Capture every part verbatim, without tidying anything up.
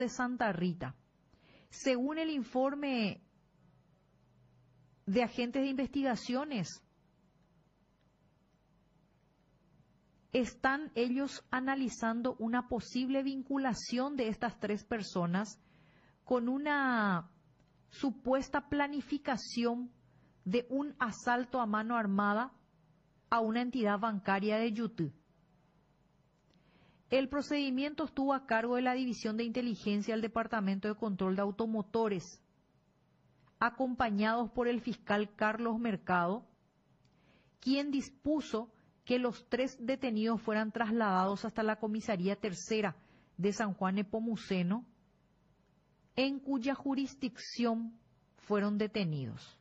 de Santa Rita. Según el informe de agentes de investigaciones, están ellos analizando una posible vinculación de estas tres personas con una supuesta planificación de un asalto a mano armada a una entidad bancaria de Yutú. El procedimiento estuvo a cargo de la División de Inteligencia del Departamento de Control de Automotores, acompañados por el fiscal Carlos Mercado, quien dispuso que los tres detenidos fueran trasladados hasta la comisaría tercera de San Juan Nepomuceno, en cuya jurisdicción fueron detenidos.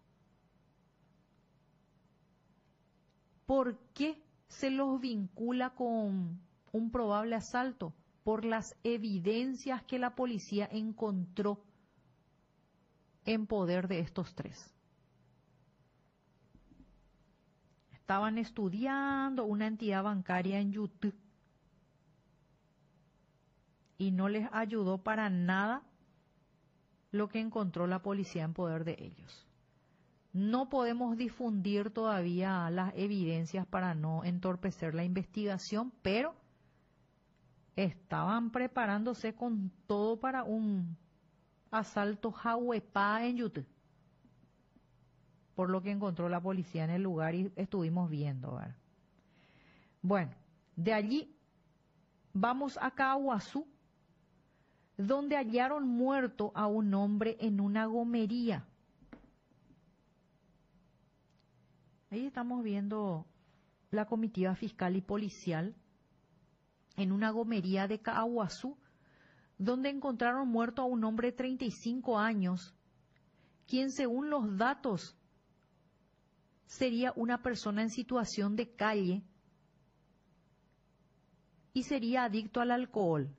¿Por qué se los vincula con un probable asalto? Por las evidencias que la policía encontró en poder de estos tres. Estaban estudiando una entidad bancaria en Yutú y no les ayudó para nada lo que encontró la policía en poder de ellos. No podemos difundir todavía las evidencias para no entorpecer la investigación, pero estaban preparándose con todo para un asalto jahuepá en Yutú, por lo que encontró la policía en el lugar y estuvimos viendo, ¿verdad? Bueno, de allí vamos a Caaguazú, donde hallaron muerto a un hombre en una gomería. Ahí estamos viendo la comitiva fiscal y policial en una gomería de Caaguazú, donde encontraron muerto a un hombre de treinta y cinco años, quien según los datos sería una persona en situación de calle y sería adicto al alcohol.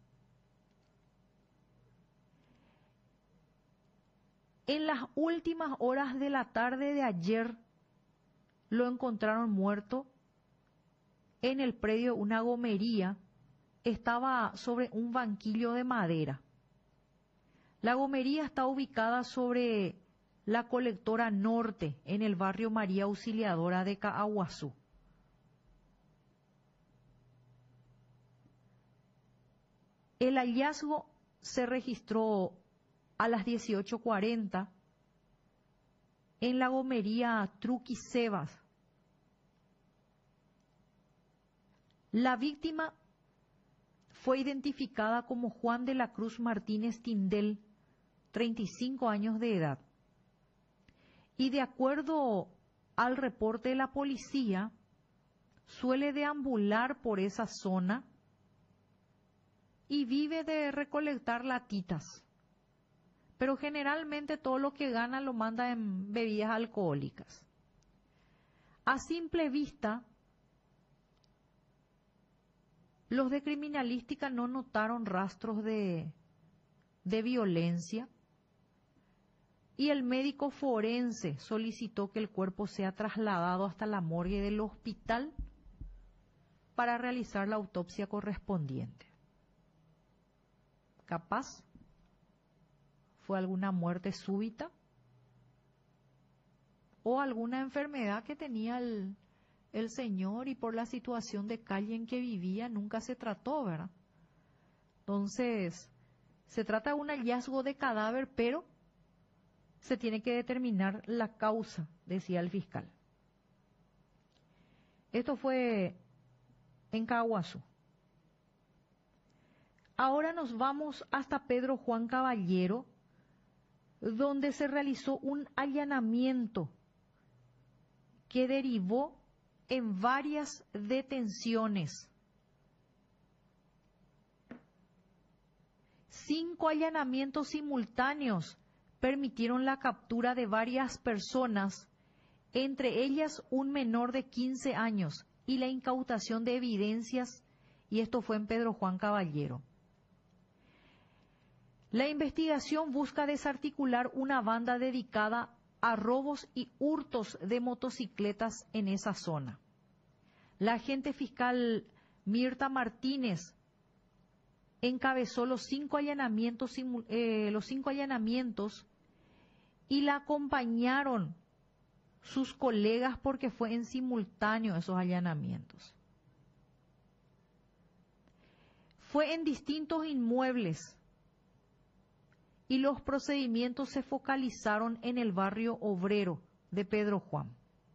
En las últimas horas de la tarde de ayer lo encontraron muerto en el predio de una gomería. Estaba sobre un banquillo de madera. La gomería está ubicada sobre la colectora norte, en el barrio María Auxiliadora de Caaguazú. El hallazgo se registró a las dieciocho cuarenta en la gomería Truquisebas. La víctima fue identificada como Juan de la Cruz Martínez Tindel, treinta y cinco años de edad. Y de acuerdo al reporte de la policía, suele deambular por esa zona y vive de recolectar latitas. Pero generalmente todo lo que gana lo manda en bebidas alcohólicas. A simple vista, los de criminalística no notaron rastros de, de violencia y el médico forense solicitó que el cuerpo sea trasladado hasta la morgue del hospital para realizar la autopsia correspondiente. Capaz fue alguna muerte súbita o alguna enfermedad que tenía el el señor y por la situación de calle en que vivía nunca se trató, ¿verdad? Entonces, se trata de un hallazgo de cadáver, pero se tiene que determinar la causa, decía el fiscal. Esto fue en Caaguazú. Ahora nos vamos hasta Pedro Juan Caballero, donde se realizó un allanamiento que derivó en varias detenciones. Cinco allanamientos simultáneos permitieron la captura de varias personas, entre ellas un menor de quince años, y la incautación de evidencias, y esto fue en Pedro Juan Caballero. La investigación busca desarticular una banda dedicada a robos y hurtos de motocicletas en esa zona. La agente fiscal Mirta Martínez encabezó los cinco allanamientos, eh, los cinco allanamientos y la acompañaron sus colegas porque fue en simultáneo esos allanamientos. Fue en distintos inmuebles y los procedimientos se focalizaron en el barrio obrero de Pedro Juan.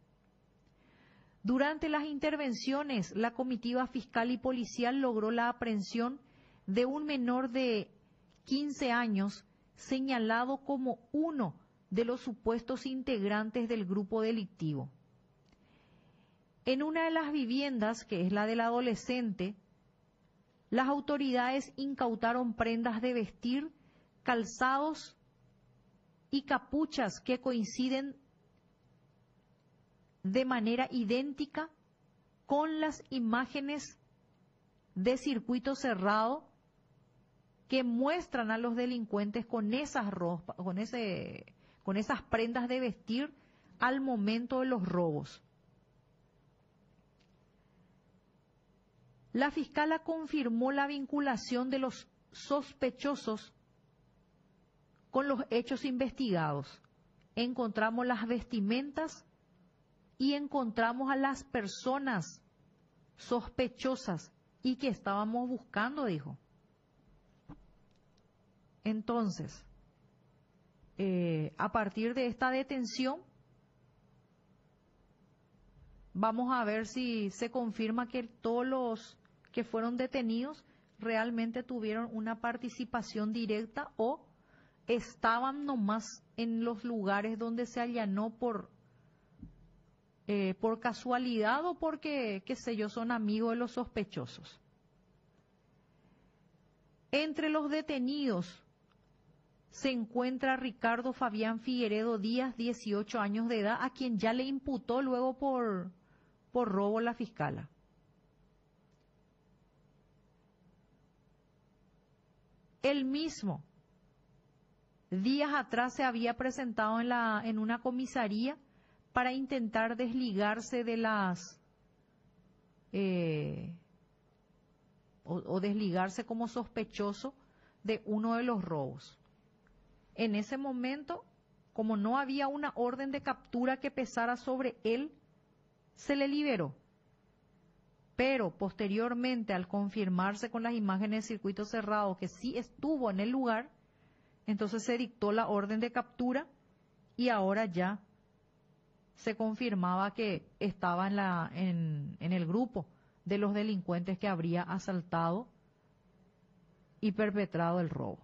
Durante las intervenciones, la comitiva fiscal y policial logró la aprehensión de un menor de quince años señalado como uno de los supuestos integrantes del grupo delictivo. En una de las viviendas, que es la del adolescente, las autoridades incautaron prendas de vestir, calzados y capuchas que coinciden de manera idéntica con las imágenes de circuito cerrado que muestran a los delincuentes con esas ropas, con ese, con esas prendas de vestir al momento de los robos. La fiscala confirmó la vinculación de los sospechosos con los hechos investigados. Encontramos las vestimentas y encontramos a las personas sospechosas y que estábamos buscando, dijo. Entonces, eh, a partir de esta detención, vamos a ver si se confirma que todos los que fueron detenidos realmente tuvieron una participación directa o estaban nomás en los lugares donde se allanó por, eh, por casualidad o porque, qué sé yo, son amigos de los sospechosos. Entre los detenidos se encuentra Ricardo Fabián Figueredo Díaz, dieciocho años de edad, a quien ya le imputó luego por, por robo la fiscala. Él mismo, días atrás, se había presentado en, la, en una comisaría para intentar desligarse de las... Eh, o, o desligarse como sospechoso de uno de los robos. En ese momento, como no había una orden de captura que pesara sobre él, se le liberó. Pero posteriormente, al confirmarse con las imágenes de circuito cerrado que sí estuvo en el lugar, entonces se dictó la orden de captura y ahora ya se confirmaba que estaba en, la, en, en el grupo de los delincuentes que habría asaltado y perpetrado el robo.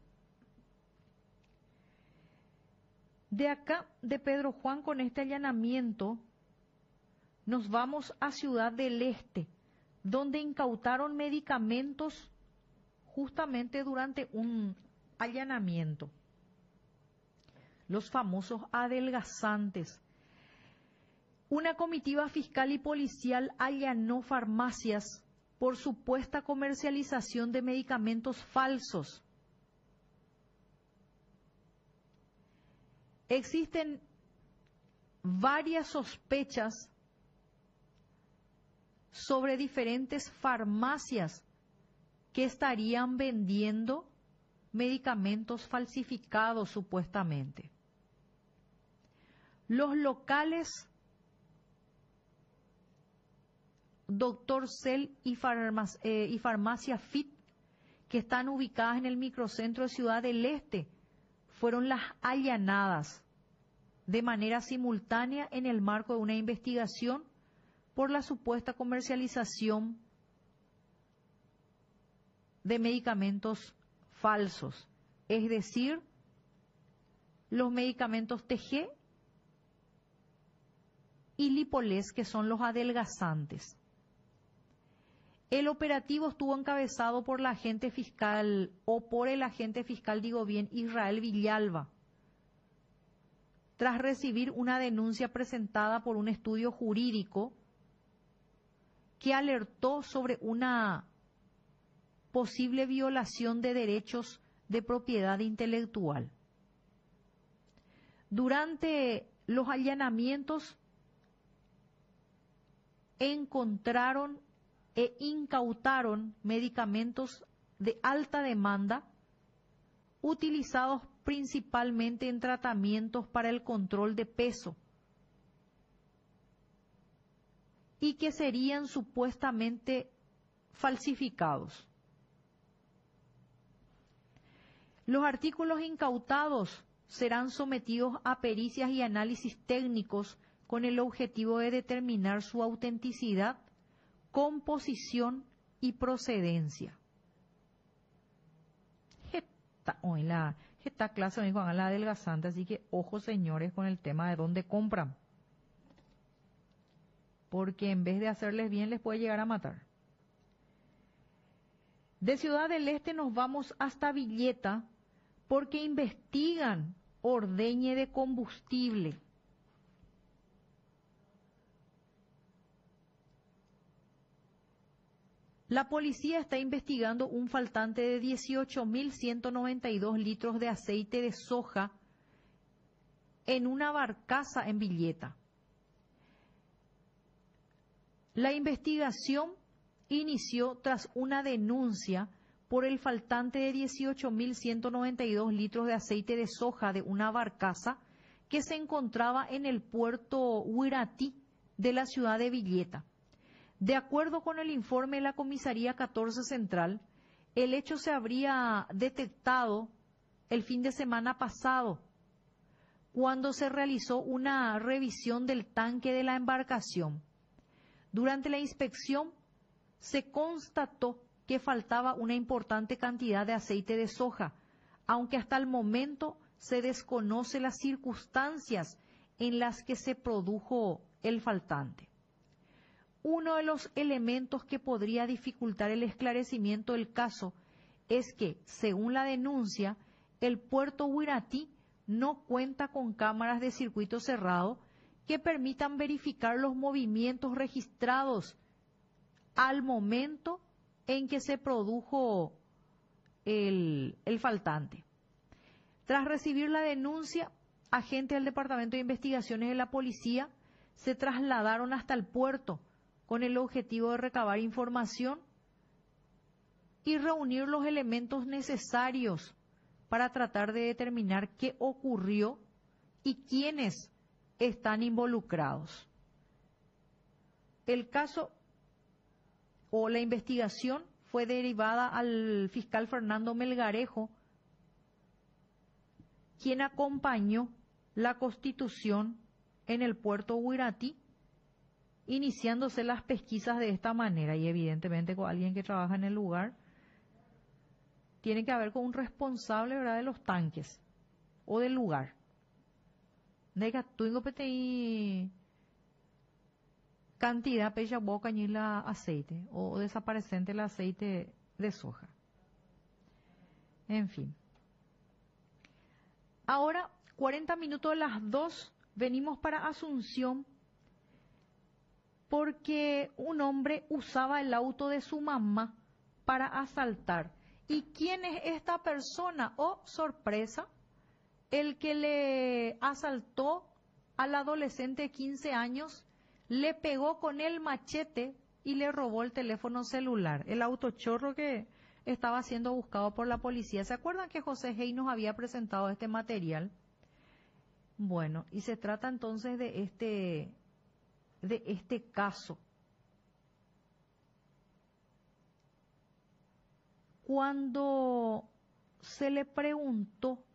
De acá, de Pedro Juan, con este allanamiento, nos vamos a Ciudad del Este, donde incautaron medicamentos justamente durante un allanamiento. Los famosos adelgazantes. Una comitiva fiscal y policial allanó farmacias por supuesta comercialización de medicamentos falsos. Existen varias sospechas sobre diferentes farmacias que estarían vendiendo medicamentos falsificados supuestamente. Los locales Doctor Cel y, farmacia, eh, y Farmacia Fit, que están ubicadas en el microcentro de Ciudad del Este, fueron las allanadas de manera simultánea en el marco de una investigación por la supuesta comercialización de medicamentos falsos, es decir, los medicamentos T G y Lipoles, que son los adelgazantes. El operativo estuvo encabezado por la agente fiscal, o por el agente fiscal, digo bien, Israel Villalba, tras recibir una denuncia presentada por un estudio jurídico que alertó sobre una posible violación de derechos de propiedad intelectual. Durante los allanamientos encontraron e incautaron medicamentos de alta demanda, utilizados principalmente en tratamientos para el control de peso, y que serían supuestamente falsificados. Los artículos incautados serán sometidos a pericias y análisis técnicos con el objetivo de determinar su autenticidad, composición y procedencia. Esta, hoy la, esta clase hoy con la adelgazante, así que ojo señores con el tema de dónde compran, porque en vez de hacerles bien les puede llegar a matar. De Ciudad del Este nos vamos hasta Villeta porque investigan ordeñe de combustible. La policía está investigando un faltante de dieciocho mil ciento noventa y dos litros de aceite de soja en una barcaza en Villeta. La investigación inició tras una denuncia por el faltante de dieciocho mil ciento noventa y dos litros de aceite de soja de una barcaza que se encontraba en el puerto Huiratí de la ciudad de Villeta. De acuerdo con el informe de la Comisaría catorce Central, el hecho se habría detectado el fin de semana pasado, cuando se realizó una revisión del tanque de la embarcación. Durante la inspección se constató que faltaba una importante cantidad de aceite de soja, aunque hasta el momento se desconoce las circunstancias en las que se produjo el faltante. Uno de los elementos que podría dificultar el esclarecimiento del caso es que, según la denuncia, el puerto Huiratí no cuenta con cámaras de circuito cerrado que permitan verificar los movimientos registrados al momento en que se produjo el, el faltante. Tras recibir la denuncia, agentes del Departamento de Investigaciones de la Policía se trasladaron hasta el puerto con el objetivo de recabar información y reunir los elementos necesarios para tratar de determinar qué ocurrió y quiénes están involucrados. El caso o la investigación fue derivada al fiscal Fernando Melgarejo, quien acompañó la constitución en el puerto Huiratí, iniciándose las pesquisas de esta manera, y evidentemente con alguien que trabaja en el lugar, tiene que haber con un responsable, ¿verdad?, de los tanques o del lugar. Nega tuingo peti cantidad pecha boca ni la aceite o desaparecente el aceite de soja. En fin. Ahora, cuarenta minutos de las dos, venimos para Asunción porque un hombre usaba el auto de su mamá para asaltar. ¿Y quién es esta persona? Oh, sorpresa, el que le asaltó al adolescente de quince años, le pegó con el machete y le robó el teléfono celular, el autochorro que estaba siendo buscado por la policía. ¿Se acuerdan que José Hey nos había presentado este material? Bueno, y se trata entonces de este, de este caso. Cuando se le preguntó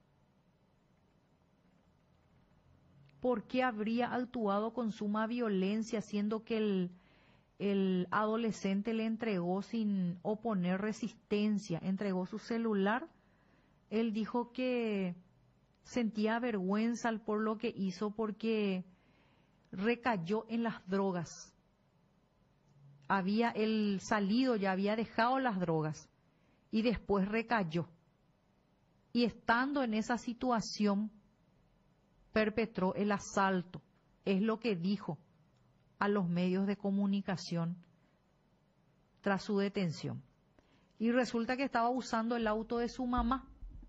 por qué habría actuado con suma violencia, siendo que el, el adolescente le entregó sin oponer resistencia, entregó su celular, él dijo que sentía vergüenza por lo que hizo porque recayó en las drogas. Había él salido, ya había dejado las drogas y después recayó. Y estando en esa situación, perpetró el asalto, es lo que dijo a los medios de comunicación tras su detención. Y resulta que estaba usando el auto de su mamá.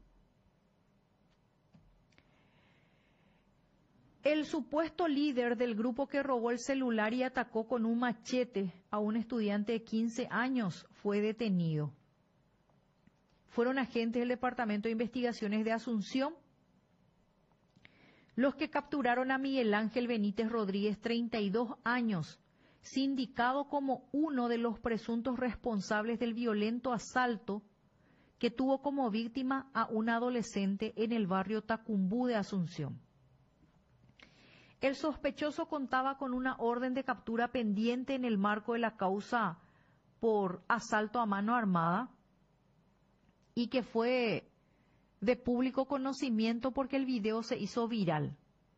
El supuesto líder del grupo que robó el celular y atacó con un machete a un estudiante de quince años fue detenido. fueron agentes del Departamento de Investigaciones de Asunción los que capturaron a Miguel Ángel Benítez Rodríguez, treinta y dos años, sindicado como uno de los presuntos responsables del violento asalto que tuvo como víctima a una adolescente en el barrio Tacumbú de Asunción. El sospechoso contaba con una orden de captura pendiente en el marco de la causa por asalto a mano armada y que fue de público conocimiento porque el video se hizo viral.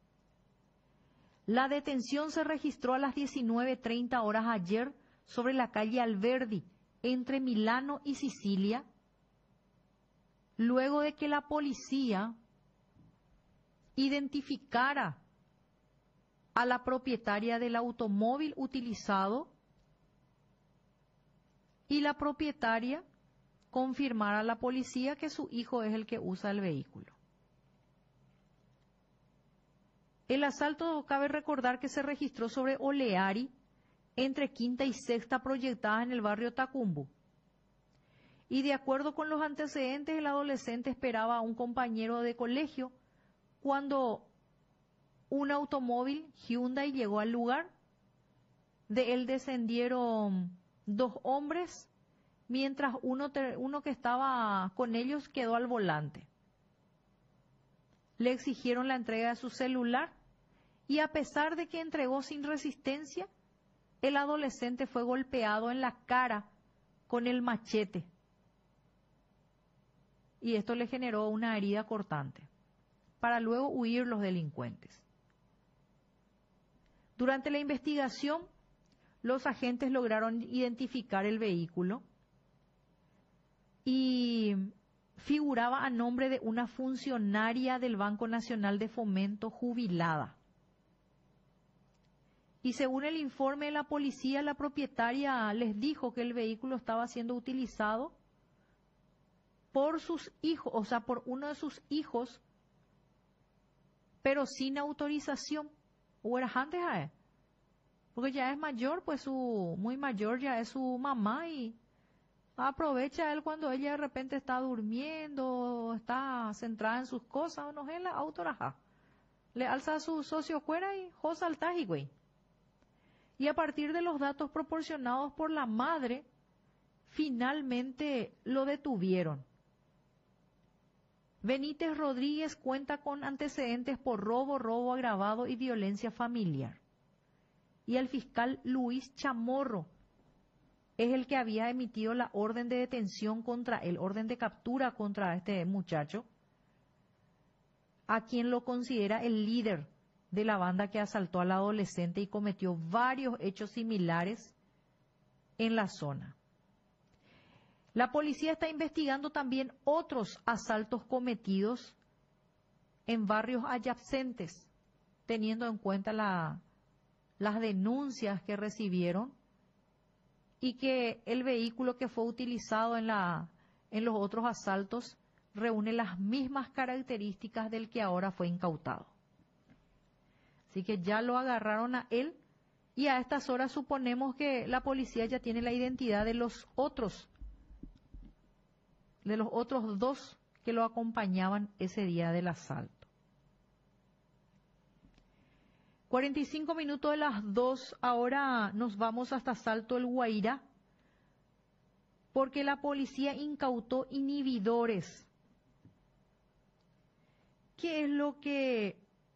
La detención se registró a las diecinueve treinta horas ayer sobre la calle Alberdi, entre Milano y Sicilia, luego de que la policía identificara a la propietaria del automóvil utilizado y la propietaria confirmara a la policía que su hijo es el que usa el vehículo. El asalto, cabe recordar que se registró sobre Oleari, entre Quinta y Sexta, proyectada en el barrio Tacumbo. Y de acuerdo con los antecedentes, el adolescente esperaba a un compañero de colegio cuando un automóvil Hyundai llegó al lugar. De él descendieron dos hombres, mientras uno, uno que estaba con ellos quedó al volante. Le exigieron la entrega de su celular y a pesar de que entregó sin resistencia, el adolescente fue golpeado en la cara con el machete. Y esto le generó una herida cortante, para luego huir los delincuentes. Durante la investigación, los agentes lograron identificar el vehículo y figuraba a nombre de una funcionaria del Banco Nacional de Fomento jubilada. Y según el informe de la policía, la propietaria les dijo que el vehículo estaba siendo utilizado por sus hijos, o sea, por uno de sus hijos, pero sin autorización. O era antes a él, porque ya es mayor, pues su, muy mayor ya es su mamá y aprovecha él cuando ella de repente está durmiendo, está centrada en sus cosas, o no es la autoraja. Le alza a su socio fuera y josa al taji, güey. Y a partir de los datos proporcionados por la madre, finalmente lo detuvieron. Benítez Rodríguez cuenta con antecedentes por robo, robo agravado y violencia familiar. Y el fiscal Luis Chamorro es el que había emitido la orden de detención contra él, orden de captura contra este muchacho, a quien lo considera el líder de la banda que asaltó al adolescente y cometió varios hechos similares en la zona. La policía está investigando también otros asaltos cometidos en barrios adyacentes, teniendo en cuenta la, las denuncias que recibieron y que el vehículo que fue utilizado en, la, en los otros asaltos reúne las mismas características del que ahora fue incautado. Así que ya lo agarraron a él y a estas horas suponemos que la policía ya tiene la identidad de los otros de los otros dos que lo acompañaban ese día del asalto. cuarenta y cinco minutos de las dos, ahora nos vamos hasta Salto el Guairá, porque la policía incautó inhibidores. ¿Qué es lo que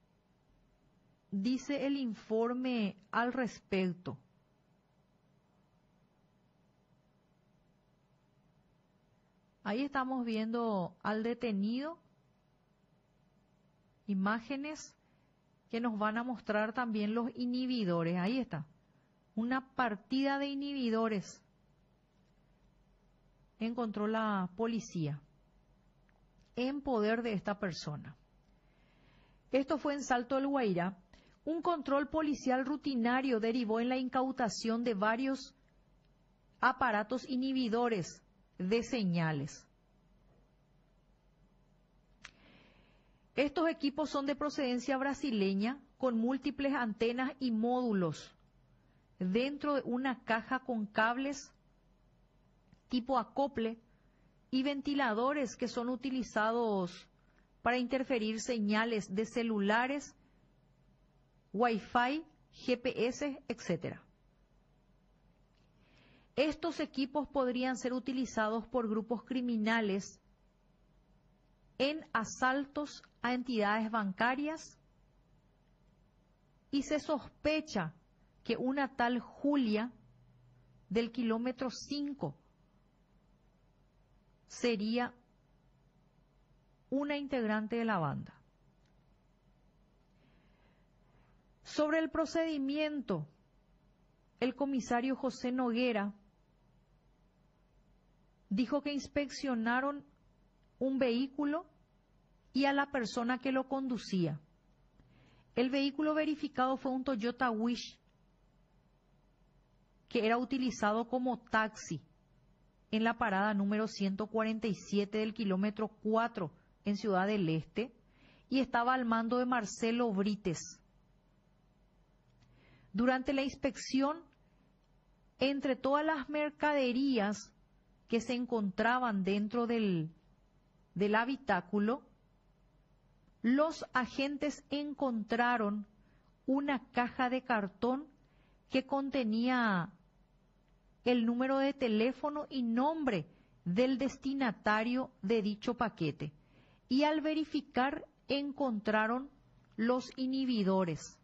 dice el informe al respecto? Ahí estamos viendo al detenido, imágenes que nos van a mostrar también los inhibidores. Ahí está, una partida de inhibidores encontró la policía en poder de esta persona. Esto fue en Salto del Guairá. Un control policial rutinario derivó en la incautación de varios aparatos inhibidores de señales. Estos equipos son de procedencia brasileña con múltiples antenas y módulos dentro de una caja con cables tipo acople y ventiladores que son utilizados para interferir señales de celulares, Wi-Fi, G P S, etcétera. Estos equipos podrían ser utilizados por grupos criminales en asaltos a entidades bancarias y se sospecha que una tal Julia del kilómetro cinco sería una integrante de la banda. Sobre el procedimiento, el comisario José Noguera dijo que inspeccionaron un vehículo y a la persona que lo conducía. El vehículo verificado fue un Toyota Wish que era utilizado como taxi en la parada número ciento cuarenta y siete del kilómetro cuatro en Ciudad del Este y estaba al mando de Marcelo Brites. Durante la inspección, entre todas las mercaderías que se encontraban dentro del, del habitáculo, los agentes encontraron una caja de cartón que contenía el número de teléfono y nombre del destinatario de dicho paquete. Y al verificar encontraron los inhibidores.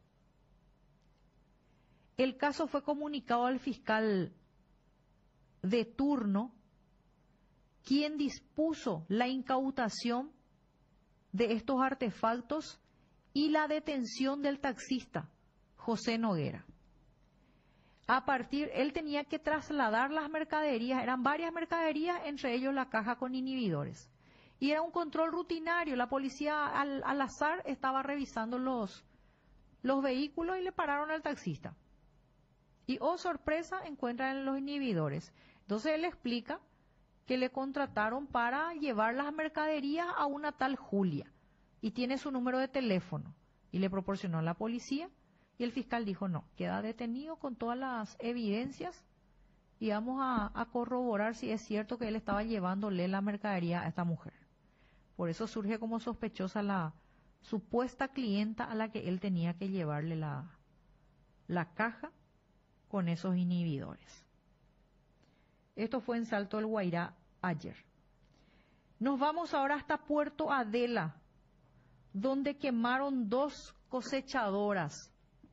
El caso fue comunicado al fiscal de turno, quien dispuso la incautación de estos artefactos y la detención del taxista José Noguera. A partir, él tenía que trasladar las mercaderías, eran varias mercaderías, entre ellos la caja con inhibidores. Y era un control rutinario, la policía al, al azar estaba revisando los, los vehículos y le pararon al taxista. Y, oh sorpresa, encuentran los inhibidores. Entonces él explica que le contrataron para llevar las mercaderías a una tal Julia y tiene su número de teléfono y le proporcionó a la policía y el fiscal dijo no, queda detenido con todas las evidencias y vamos a, a corroborar si es cierto que él estaba llevándole la mercadería a esta mujer. Por eso surge como sospechosa la supuesta clienta a la que él tenía que llevarle la, la caja con esos inhibidores. Esto fue en Salto del Guairá ayer. Nos vamos ahora hasta Puerto Adela, donde quemaron dos cosechadoras.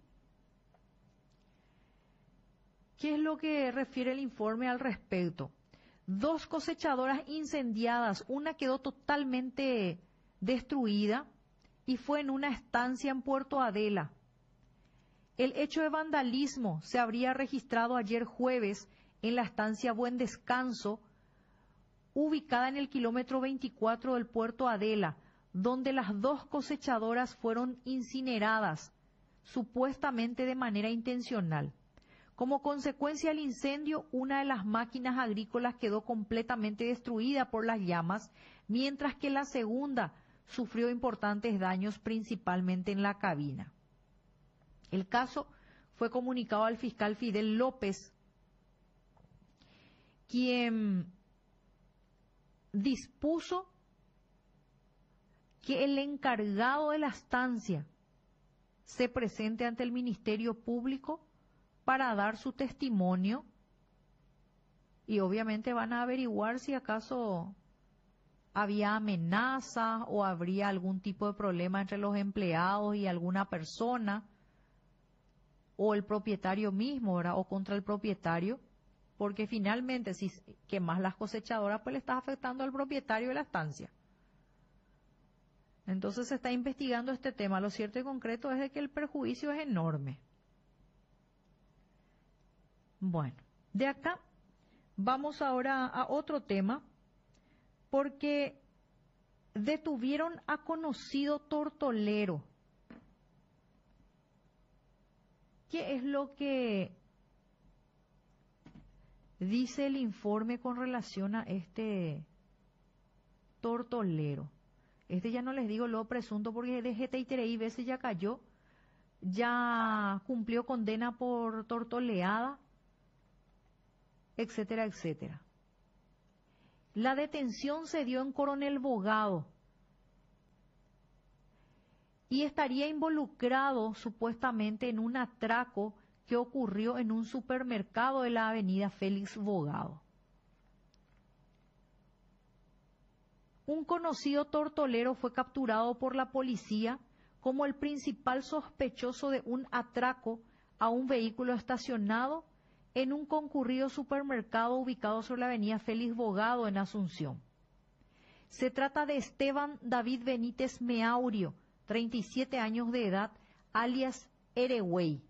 ¿Qué es lo que refiere el informe al respecto? Dos cosechadoras incendiadas, una quedó totalmente destruida y fue en una estancia en Puerto Adela. El hecho de vandalismo se habría registrado ayer jueves en la estancia Buen Descanso, ubicada en el kilómetro veinticuatro del Puerto Adela, donde las dos cosechadoras fueron incineradas, supuestamente de manera intencional. Como consecuencia del incendio, una de las máquinas agrícolas quedó completamente destruida por las llamas, mientras que la segunda sufrió importantes daños, principalmente en la cabina. El caso fue comunicado al fiscal Fidel López, quien dispuso que el encargado de la estancia se presente ante el Ministerio Público para dar su testimonio y obviamente van a averiguar si acaso había amenaza o habría algún tipo de problema entre los empleados y alguna persona o el propietario mismo, ¿verdad? O contra el propietario, porque finalmente si quemas las cosechadoras pues le estás afectando al propietario de la estancia. Entonces se está investigando este tema. Lo cierto y concreto es de que el perjuicio es enorme. Bueno, de acá vamos ahora a otro tema, porque detuvieron a conocido tortolero. ¿Qué es lo que dice el informe con relación a este tortolero? Este ya no les digo lo presunto porque de G T I T veces ya cayó, ya cumplió condena por tortoleada, etcétera, etcétera. La detención se dio en Coronel Bogado y estaría involucrado supuestamente en un atraco que ocurrió en un supermercado de la avenida Félix Bogado. Un conocido tortolero fue capturado por la policía como el principal sospechoso de un atraco a un vehículo estacionado en un concurrido supermercado ubicado sobre la avenida Félix Bogado en Asunción. Se trata de Esteban David Benítez Meaurio, treinta y siete años de edad, alias Erewey,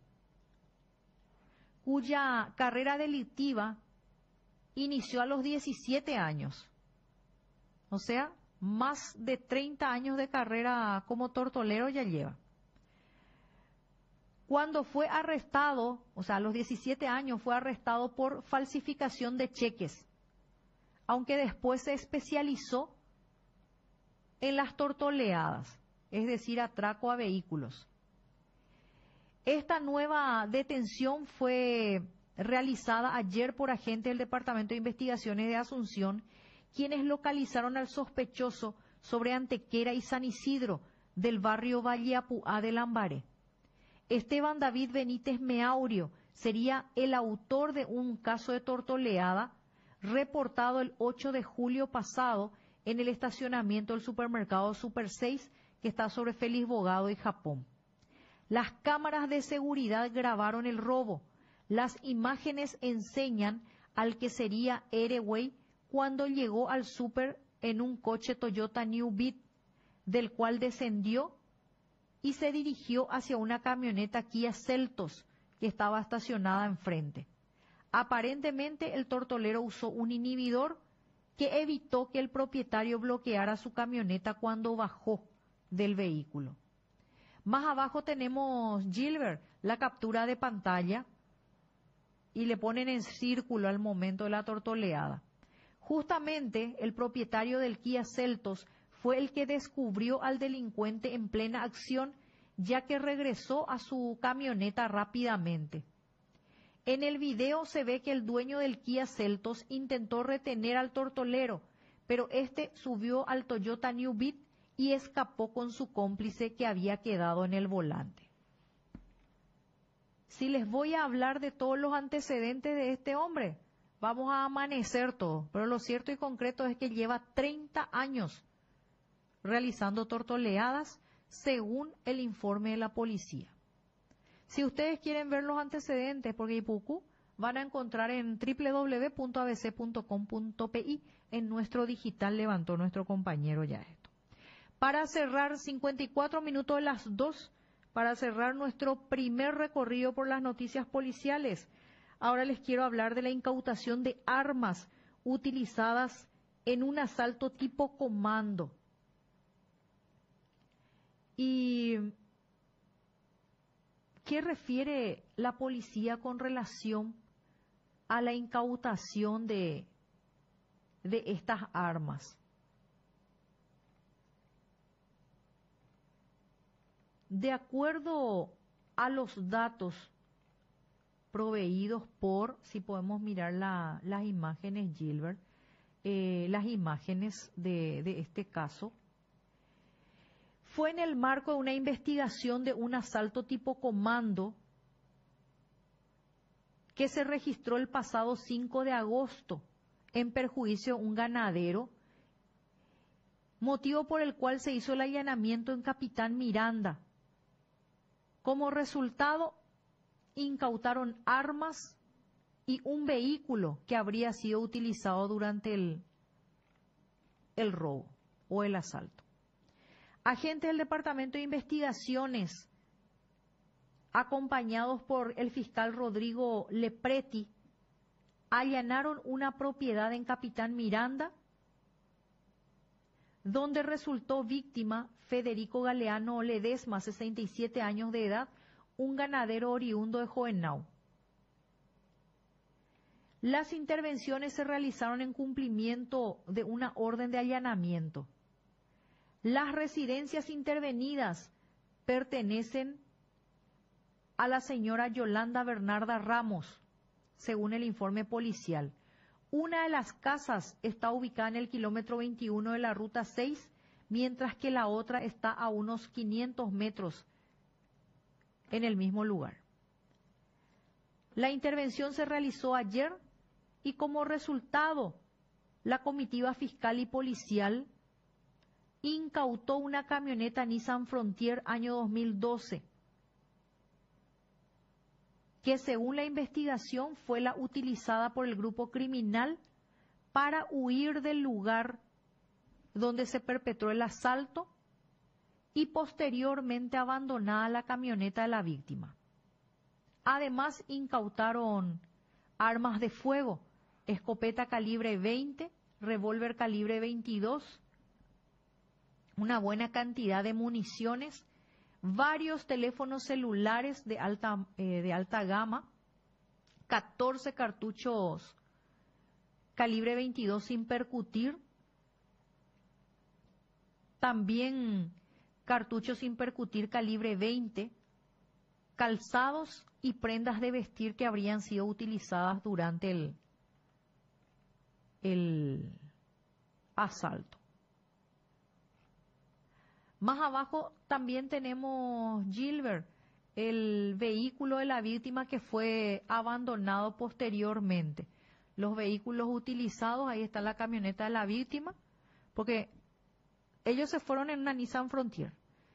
cuya carrera delictiva inició a los diecisiete años. O sea, más de treinta años de carrera como tortolero ya lleva. Cuando fue arrestado, o sea, a los diecisiete años, fue arrestado por falsificación de cheques, aunque después se especializó en las tortoleadas, es decir, atraco a vehículos. Esta nueva detención fue realizada ayer por agentes del Departamento de Investigaciones de Asunción, quienes localizaron al sospechoso sobre Antequera y San Isidro del barrio Valleapuá de Lambaré. Esteban David Benítez Meaurio sería el autor de un caso de tortoleada reportado el ocho de julio pasado en el estacionamiento del supermercado Super seis que está sobre Félix Bogado y Japón. Las cámaras de seguridad grabaron el robo. Las imágenes enseñan al que sería Erewey cuando llegó al súper en un coche Toyota New Beat, del cual descendió y se dirigió hacia una camioneta Kia Seltos que estaba estacionada enfrente. Aparentemente el tortolero usó un inhibidor que evitó que el propietario bloqueara su camioneta cuando bajó del vehículo. Más abajo tenemos, Gilbert, la captura de pantalla y le ponen en círculo al momento de la tortoleada. Justamente el propietario del Kia Seltos fue el que descubrió al delincuente en plena acción, ya que regresó a su camioneta rápidamente. En el video se ve que el dueño del Kia Seltos intentó retener al tortolero, pero este subió al Toyota New Beat y escapó con su cómplice que había quedado en el volante. Si les voy a hablar de todos los antecedentes de este hombre, vamos a amanecer todo, pero lo cierto y concreto es que lleva treinta años realizando tortoleadas, según el informe de la policía. Si ustedes quieren ver los antecedentes, porque Ipucú, van a encontrar en doble u doble u doble u punto a b c punto com punto p i, en nuestro digital levantó nuestro compañero ya esto. Para cerrar, cincuenta y cuatro minutos de las dos, para cerrar nuestro primer recorrido por las noticias policiales. Ahora les quiero hablar de la incautación de armas utilizadas en un asalto tipo comando. ¿Y qué refiere la policía con relación a la incautación de, de estas armas? De acuerdo a los datos proveídos por, si podemos mirar la, las imágenes, Gilbert, eh, las imágenes de, de este caso, fue en el marco de una investigación de un asalto tipo comando que se registró el pasado cinco de agosto en perjuicio de un ganadero, motivo por el cual se hizo el allanamiento en Capitán Miranda. Como resultado, incautaron armas y un vehículo que habría sido utilizado durante el, el robo o el asalto. Agentes del Departamento de Investigaciones, acompañados por el fiscal Rodrigo Lepreti, allanaron una propiedad en Capitán Miranda, donde resultó víctima Federico Galeano Ledesma, sesenta y siete años de edad, un ganadero oriundo de Jovenau. Las intervenciones se realizaron en cumplimiento de una orden de allanamiento. Las residencias intervenidas pertenecen a la señora Yolanda Bernarda Ramos, según el informe policial, Una de las casas está ubicada en el kilómetro veintiuno de la ruta seis, mientras que la otra está a unos quinientos metros en el mismo lugar. La intervención se realizó ayer y como resultado, la comitiva fiscal y policial incautó una camioneta Nissan Frontier año dos mil doce, que según la investigación fue la utilizada por el grupo criminal para huir del lugar donde se perpetró el asalto y posteriormente abandonada la camioneta de la víctima. Además, incautaron armas de fuego, escopeta calibre veinte, revólver calibre veintidós, una buena cantidad de municiones, varios teléfonos celulares de alta, eh, de alta gama, catorce cartuchos calibre veintidós sin percutir, también cartuchos sin percutir calibre veinte, calzados y prendas de vestir que habrían sido utilizadas durante el, el asalto. Más abajo también tenemos Gilbert, el vehículo de la víctima que fue abandonado posteriormente. Los vehículos utilizados, ahí está la camioneta de la víctima, porque ellos se fueron en una Nissan Frontier.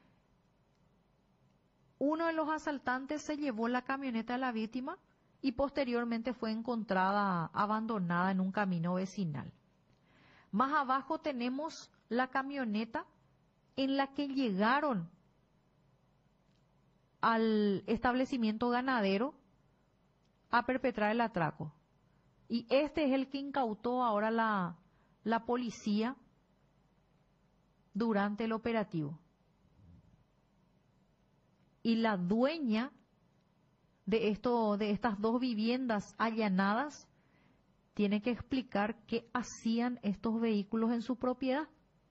Uno de los asaltantes se llevó la camioneta de la víctima y posteriormente fue encontrada abandonada en un camino vecinal. Más abajo tenemos la camioneta en la que llegaron al establecimiento ganadero a perpetrar el atraco. Y este es el que incautó ahora la, la policía durante el operativo. Y la dueña de, esto, de estas dos viviendas allanadas tiene que explicar qué hacían estos vehículos en su propiedad.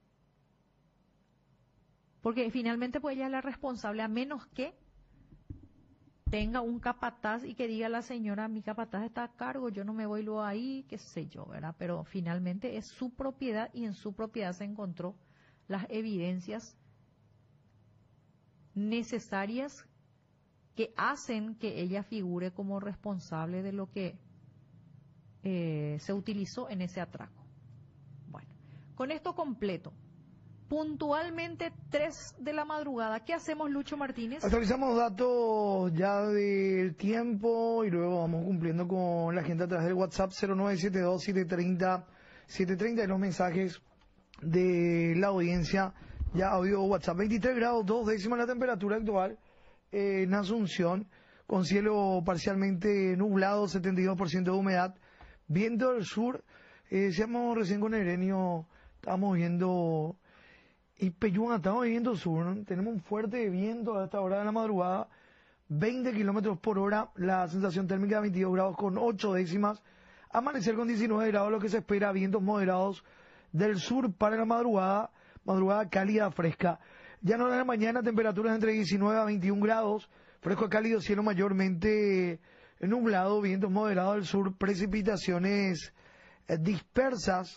Porque finalmente pues ella es la responsable, a menos que tenga un capataz y que diga a la señora, mi capataz está a cargo, yo no me voy luego ahí, qué sé yo, ¿verdad? Pero finalmente es su propiedad y en su propiedad se encontró las evidencias necesarias que hacen que ella figure como responsable de lo que eh, se utilizó en ese atraco. Bueno, con esto completo. Puntualmente tres de la madrugada. ¿Qué hacemos, Lucho Martínez? Actualizamos datos ya del tiempo y luego vamos cumpliendo con la gente a través del WhatsApp cero nueve siete dos, siete tres cero, siete tres cero y los mensajes de la audiencia. Ya audio WhatsApp. veintitrés grados, dos décimas la temperatura actual eh, en Asunción, con cielo parcialmente nublado, setenta y dos por ciento de humedad. Viento del sur, eh, decíamos recién con Erenio, estábamos viendo... Y Peyúa, estamos viviendo sur, ¿no? Tenemos un fuerte viento a esta hora de la madrugada, veinte kilómetros por hora, la sensación térmica de veintidós grados con ocho décimas, amanecer con diecinueve grados, lo que se espera, vientos moderados del sur para la madrugada, madrugada cálida, fresca. Ya en hora de la mañana, temperaturas entre diecinueve a veintiún grados, fresco a cálido, cielo mayormente nublado, vientos moderados del sur, precipitaciones dispersas.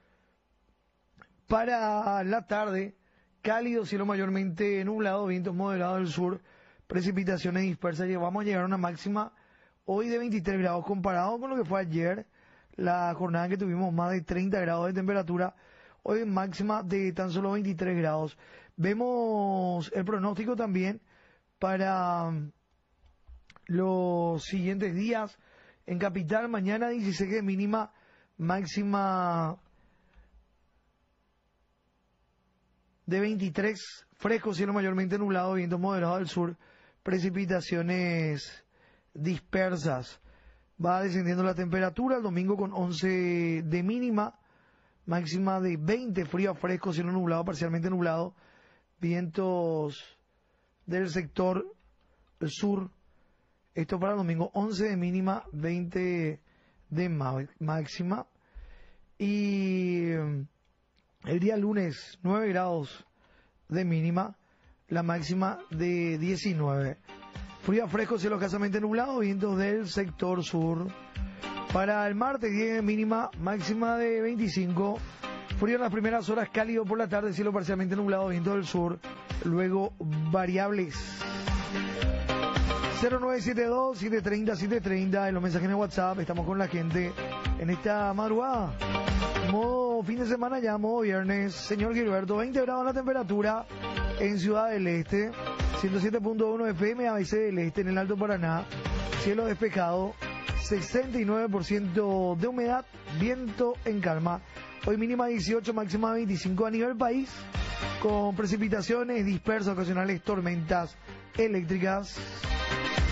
Para la tarde, cálido, cielo mayormente nublado, vientos moderados del sur, precipitaciones dispersas. Vamos a llegar a una máxima hoy de veintitrés grados, comparado con lo que fue ayer, la jornada en que tuvimos más de treinta grados de temperatura, hoy máxima de tan solo veintitrés grados. Vemos el pronóstico también para los siguientes días. En Capital, mañana dieciséis de mínima, máxima de veintitrés, fresco, cielo mayormente nublado, vientos moderados del sur, precipitaciones dispersas. Va descendiendo la temperatura, el domingo con once de mínima, máxima de veinte, frío a fresco, cielo nublado, parcialmente nublado, vientos del sector sur. Esto para el domingo, once de mínima, veinte de máxima. Y el día lunes, nueve grados de mínima, la máxima de diecinueve. Frío a fresco, cielo escasamente nublado, vientos del sector sur. Para el martes, diez mínima, máxima de veinticinco. Frío en las primeras horas, cálido por la tarde, cielo parcialmente nublado, viento del sur, luego variables. cero nueve siete dos, siete tres cero, siete tres cero, en los mensajes de WhatsApp, estamos con la gente en esta madrugada. Modo fin de semana ya, modo viernes. Señor Gilberto, veinte grados la temperatura en Ciudad del Este, ciento siete punto uno F M, A B C del Este, en el Alto Paraná, cielo despejado, sesenta y nueve por ciento de humedad, viento en calma. Hoy mínima dieciocho, máxima veinticinco a nivel país, con precipitaciones dispersas, ocasionales tormentas eléctricas.